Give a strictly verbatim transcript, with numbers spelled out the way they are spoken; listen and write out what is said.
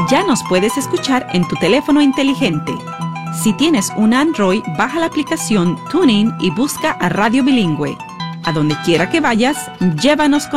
ya nos puedes escuchar en tu teléfono inteligente. Si tienes un Android, baja la aplicación TuneIn y busca a Radio Bilingüe. A donde quiera que vayas, llévanos con